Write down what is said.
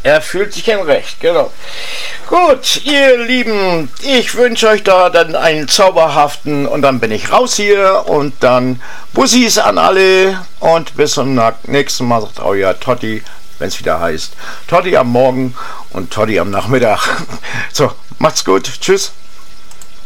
Er fühlt sich im Recht, genau. Gut, ihr Lieben, ich wünsche euch da dann einen zauberhaften und dann bin ich raus hier und dann Bussis an alle und bis zum nächsten Mal, sagt euer Totti, wenn es wieder heißt Totti am Morgen und Totti am Nachmittag. So, macht's gut, tschüss.